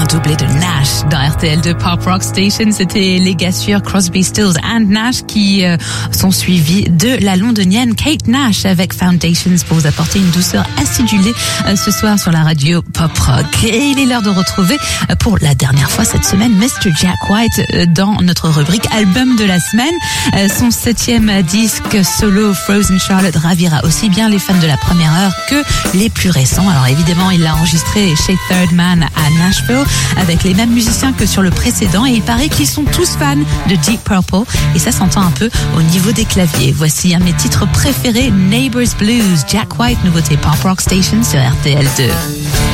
un doublé de Nash dans RTL2 Pop Rock Station. C'était les gars sûrs Crosby, Stills and Nash qui sont suivis de la londonienne Kate Nash avec Foundations pour vous apporter une douceur acidulée ce soir sur la radio Pop Rock. Et il est l'heure de retrouver pour la dernière fois cette semaine Mr. Jack White dans notre rubrique album de la semaine. Son 7e disque solo Frozen Charlotte ravira aussi bien les fans de la première heure que les plus récents. Alors évidemment, il l'a enregistré chez Third Man à Nashville avec les mêmes musiciens que sur le précédent et il paraît qu'ils sont tous fans de Deep Purple et ça s'entend un peu au niveau des claviers. Voici un de mes titres préférés, Neighbors Blues, Jack White, nouveauté Pop Rock Station sur RTL2.